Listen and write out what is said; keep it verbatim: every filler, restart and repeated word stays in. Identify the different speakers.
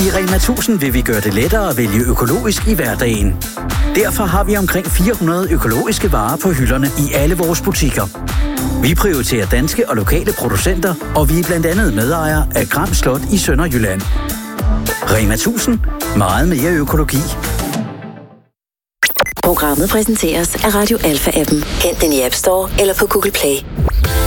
Speaker 1: I Rema tusind vil vi gøre det lettere at vælge økologisk i hverdagen. Derfor har vi omkring fire hundrede økologiske varer på hylderne i alle vores butikker. Vi prioriterer danske og lokale producenter, og vi er blandt andet medejere af Gram Slot i Sønderjylland. Rema tusind. Meget mere økologi.
Speaker 2: Programmet præsenteres af Radio Alpha-appen. Hent den i App Store eller på Google Play.